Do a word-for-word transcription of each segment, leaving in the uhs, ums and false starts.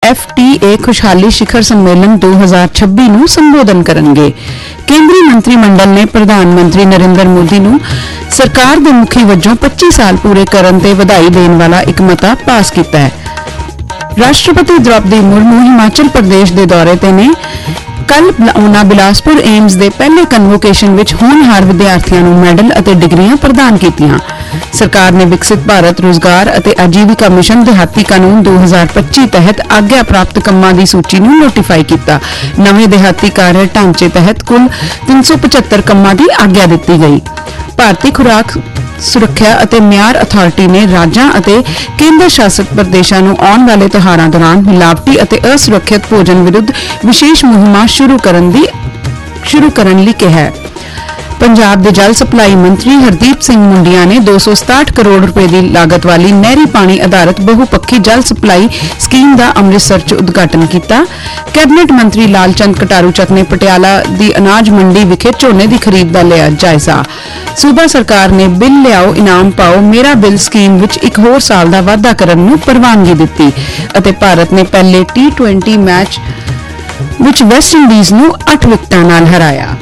F T A खुशहाली शिखर सम्मेलन दो हज़ार छब्बीस ਨੂੰ ਸੰਬੋਧਨ ਕਰਨਗੇ। ਕੇਂਦਰੀ ਮੰਤਰੀ ਮੰਡਲ ਨੇ ਪ੍ਰਧਾਨ ਮੰਤਰੀ ਨਰਿੰਦਰ ਮੋਦੀ ਨੂੰ ਸਰਕਾਰ ਦੇ ਮੁਖੀ ਵਜੋਂ ਪੱਚੀ ਸਾਲ ਪੂਰੇ ਕਰਨ ਤੇ ਵਧਾਈ ਦੇਣ ਵਾਲਾ ਇੱਕ ਮਤਾ ਪਾਸ ਕੀਤਾ ਹੈ। ਰਾਸ਼ਟਰਪਤੀ द्रौपदी मुर्मू ਹਿਮਾਚਲ ਪ੍ਰਦੇਸ਼ ਦੇ ਦੌਰੇ ਤੇ ਨੇ। ਕੱਲ ਉਹਨਾਂ ਬਿਲਾਸਪੁਰ ਏਮਜ਼ ਦੇ ਪਹਿਲੇ ਕਨਵੋਕੇਸ਼ਨ ਵਿੱਚ ਹੋਣਹਾਰ ਵਿਦਿਆਰਥੀਆਂ ਨੂੰ ਮੈਡਲ ਅਤੇ ਡਿਗਰੀਆਂ ਪ੍ਰਦਾਨ ਕੀਤੀਆਂ। ਸਰਕਾਰ ਨੇ ਵਿਕਸਿਤ ਭਾਰਤ ਰੋਜ਼ਗਾਰ ਅਤੇ ਆਜੀਵਿਕਾ ਮਿਸ਼ਨ ਦਿਹਾਤੀ ਕਾਨੂੰਨ ਦੋ ਹਜ਼ਾਰ ਪੱਚੀ ਤਹਿਤ ਆਗਿਆ ਪ੍ਰਾਪਤ ਕੰਮਾਂ ਦੀ ਸੂਚੀ ਨੂੰ ਨੋਟੀਫਾਈ ਕੀਤਾ। ਨਵੇਂ ਦਿਹਾਤੀ ਕਾਰਜ ਢਾਂਚੇ ਤਹਿਤ ਕੁੱਲ ਤਿੰਨ ਸੌ ਪਚੱਤਰ ਕੰਮਾਂ ਦੀ ਆਗਿਆ ਦਿੱਤੀ ਗਈ। ਭਾਰਤੀ ਖੁਰਾਕ ਸੁਰੱਖਿਆ ਅਤੇ ਮਿਆਰ ਅਥਾਰਟੀ ਨੇ ਰਾਜਾਂ ਅਤੇ ਕੇਂਦਰ ਸ਼ਾਸਿਤ ਪ੍ਰਦੇਸ਼ਾਂ ਨੂੰ ਆਉਣ ਵਾਲੇ ਤਿਉਹਾਰਾਂ ਦੌਰਾਨ ਮਿਲਾਵਟੀ ਅਤੇ ਅਸੁਰੱਖਿਅਤ ਭੋਜਨ ਵਿਰੁੱਧ ਵਿਸ਼ੇਸ਼ ਮੁਹਿੰਮਾਂ ਸ਼ੁਰੂ ਕਰਨ ਦੀ ਸ਼ੁਰੂ ਕਰਨ ਲਈ ਕਿਹਾ ਹੈ। ਪੰਜਾਬ ਦੇ ਜਲ ਸਪਲਾਈ ਮੰਤਰੀ ਹਰਦੀਪ ਸਿੰਘ ਮੁੰਡੀਆਂ ਨੇ ਦੋ ਸੌ ਸਤਾਹਠ ਕਰੋੜ ਰੁਪਏ ਦੀ ਲਾਗਤ ਵਾਲੀ ਨਹਿਰੀ ਪਾਣੀ ਆਧਾਰਿਤ ਬਹੁਪੱਖੀ ਜਲ ਸਪਲਾਈ ਸਕੀਮ ਦਾ ਅੰਮ੍ਰਿਤਸਰ 'ਚ ਉਦਘਾਟਨ ਕੀਤਾ। ਕੈਬਨਿਟ ਮੰਤਰੀ ਲਾਲ ਚੰਦ ਕਟਾਰੂ ਚੱਕ ਨੇ ਪਟਿਆਲਾ ਦੀ ਅਨਾਜ ਮੰਡੀ ਵਿਖੇ ਝੋਨੇ ਦੀ ਖਰੀਦ ਦਾ ਲਿਆ ਜਾਇਜ਼ਾ। ਸੂਬਾ ਸਰਕਾਰ ਨੇ ਬਿੱਲ ਲਿਆਓ ਇਨਾਮ ਪਾਓ ਮੇਰਾ ਬਿੱਲ ਸਕੀਮ ਵਿੱਚ ਇੱਕ ਹੋਰ ਸਾਲ ਦਾ ਵਾਧਾ ਕਰਨ ਨੂੰ ਪ੍ਰਵਾਨਗੀ ਦਿੱਤੀ ਅਤੇ ਭਾਰਤ ਨੇ ਪਹਿਲੇ ਟੀ ਟਵੈਂਟੀ ਮੈਚ ਵਿੱਚ ਵੈਸਟ ਇੰਡੀਜ਼ ਨੂੰ ਅੱਠ ਵਿਕਟਾਂ ਨਾਲ ਹਰਾਇਆ।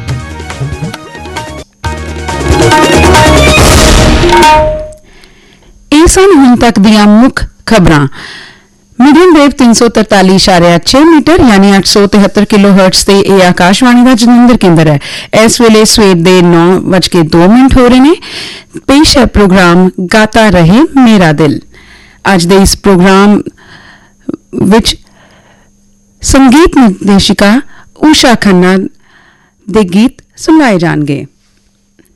ਇਹ ਸਨ ਹੁਣ ਤੱਕ ਦੀਆਂ ਮੁੱਖ ਖਬਰਾਂ। मीडियम वेव तीन सौ तरताली इशारिया छे मीटर यानी अठ सौ तिहत्तर किलो हर्ट्स से यह आकाशवाणी का जलंधर केंद्र है। इस वेले सवेर के नौ बज के दो मिनट हो रहे हैं। पेश है प्रोग्राम गाता रहे मेरा दिल। अज दे इस प्रोग्राम विच संगीत निर्देशिका उषा खन्ना दे गीत सुनाए जाएंगे।